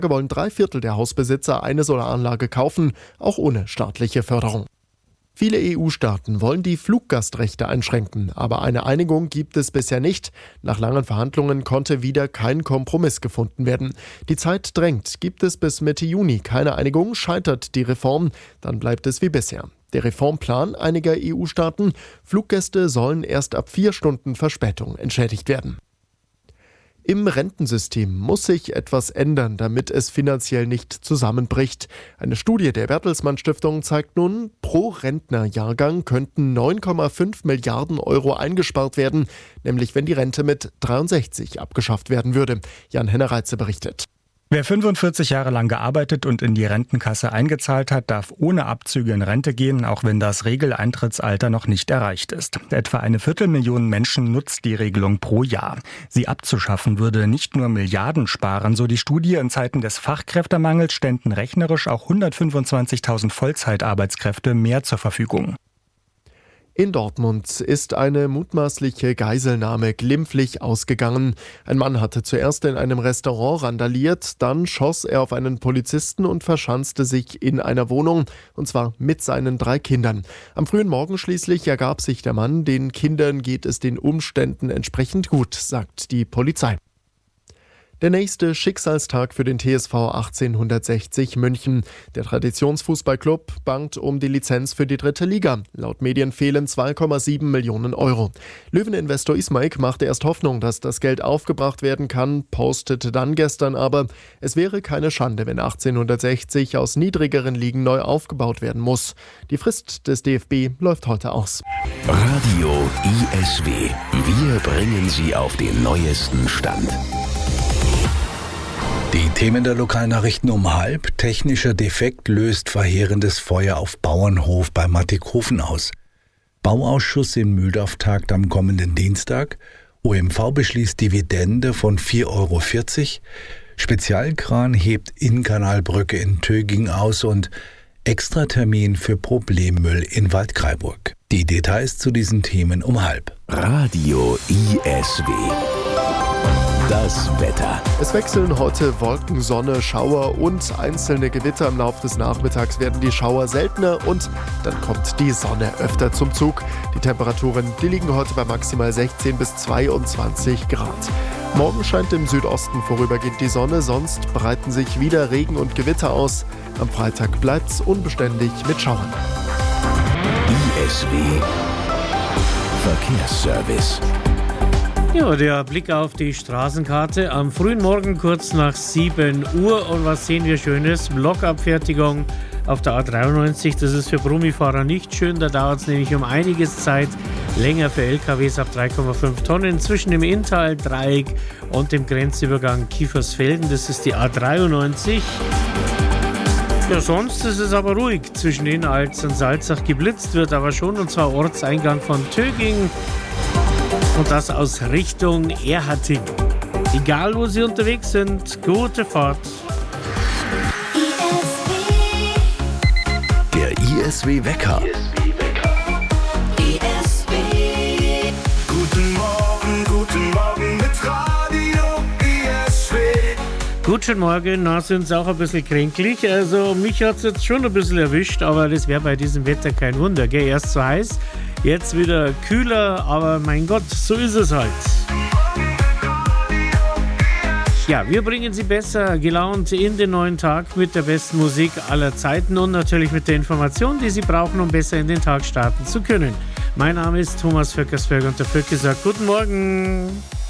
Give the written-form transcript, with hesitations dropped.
wollen 3/4 der Hausbesitzer eine Solaranlage kaufen, auch ohne staatliche Förderung. Viele EU-Staaten wollen die Fluggastrechte einschränken, aber eine Einigung gibt es bisher nicht. Nach langen Verhandlungen konnte wieder kein Kompromiss gefunden werden. Die Zeit drängt. Gibt es bis Mitte Juni keine Einigung, scheitert die Reform, dann bleibt es wie bisher. Der Reformplan einiger EU-Staaten: Fluggäste sollen erst ab 4 Stunden Verspätung entschädigt werden. Im Rentensystem muss sich etwas ändern, damit es finanziell nicht zusammenbricht. Eine Studie der Bertelsmann Stiftung zeigt nun, pro Rentnerjahrgang könnten 9,5 Milliarden Euro eingespart werden, nämlich wenn die Rente mit 63 abgeschafft werden würde. Jan Hennereitze berichtet. Wer 45 Jahre lang gearbeitet und in die Rentenkasse eingezahlt hat, darf ohne Abzüge in Rente gehen, auch wenn das Regeleintrittsalter noch nicht erreicht ist. Etwa 250.000 Menschen nutzt die Regelung pro Jahr. Sie abzuschaffen würde nicht nur Milliarden sparen, so die Studie. In Zeiten des Fachkräftemangels ständen rechnerisch auch 125.000 Vollzeitarbeitskräfte mehr zur Verfügung. In Dortmund ist eine mutmaßliche Geiselnahme glimpflich ausgegangen. Ein Mann hatte zuerst in einem Restaurant randaliert, dann schoss er auf einen Polizisten und verschanzte sich in einer Wohnung, und zwar mit seinen 3 Kindern. Am frühen Morgen schließlich ergab sich der Mann, den Kindern geht es den Umständen entsprechend gut, sagt die Polizei. Der nächste Schicksalstag für den TSV 1860 München. Der Traditionsfußballclub bangt um die Lizenz für die 3. Liga. Laut Medien fehlen 2,7 Millionen Euro. Löweninvestor Ismaik machte erst Hoffnung, dass das Geld aufgebracht werden kann, postete dann gestern aber, es wäre keine Schande, wenn 1860 aus niedrigeren Ligen neu aufgebaut werden muss. Die Frist des DFB läuft heute aus. Radio ISW. Wir bringen Sie auf den neuesten Stand. Die Themen der Lokalnachrichten um 12:30. Technischer Defekt löst verheerendes Feuer auf Bauernhof bei Mattighofen aus. Bauausschuss in Mühldorf tagt am kommenden Dienstag. OMV beschließt Dividende von 4,40 €. Spezialkran hebt Innkanalbrücke in Töging aus und Extratermin für Problemmüll in Waldkraiburg. Die Details zu diesen Themen um 12:30. Radio ISW. Das Wetter. Es wechseln heute Wolken, Sonne, Schauer und einzelne Gewitter. Im Laufe des Nachmittags werden die Schauer seltener und dann kommt die Sonne öfter zum Zug. Die Temperaturen, die liegen heute bei maximal 16 bis 22 Grad. Morgen scheint im Südosten vorübergehend die Sonne, sonst breiten sich wieder Regen und Gewitter aus. Am Freitag bleibt's unbeständig mit Schauern. ISW Verkehrsservice. Ja, der Blick auf die Straßenkarte am frühen Morgen kurz nach 7 Uhr. Und was sehen wir Schönes? Blockabfertigung auf der A93. Das ist für Brummifahrer nicht schön. Da dauert es nämlich um einiges Zeit länger für LKWs ab 3,5 Tonnen zwischen dem Inntal-Dreieck und dem Grenzübergang Kiefersfelden. Das ist die A93. Ja, sonst ist es aber ruhig zwischen Innalz und Salzach. Geblitzt wird aber schon, und zwar Ortseingang von Töging. Und das aus Richtung Erharting. Egal, wo Sie unterwegs sind, gute Fahrt. Der ISW-Wecker. Guten Morgen mit Radio ISW. Guten Morgen, na, sind Sie auch ein bisschen kränklich. Also mich hat es jetzt schon ein bisschen erwischt, aber das wäre bei diesem Wetter kein Wunder, gell? Erst so heiß, jetzt wieder kühler, aber mein Gott, so ist es halt. Ja, wir bringen Sie besser gelaunt in den neuen Tag mit der besten Musik aller Zeiten und natürlich mit der Information, die Sie brauchen, um besser in den Tag starten zu können. Mein Name ist Thomas Vöckersberg und der Vöcke sagt guten Morgen.